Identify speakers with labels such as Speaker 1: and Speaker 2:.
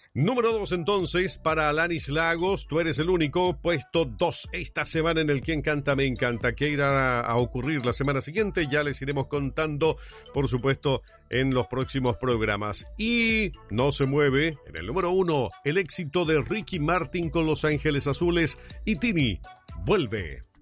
Speaker 1: Número 2 entonces para Alanis Lagos, Tú eres el único. Puesto 2 esta semana en el Quién Canta Me Encanta. ¿Qué irá a ocurrir la semana siguiente? Ya les iremos contando, por supuesto, en los próximos programas. Y no se mueve en el número 1 el éxito de Ricky Martin con Los Ángeles Azules y Tini vuelve.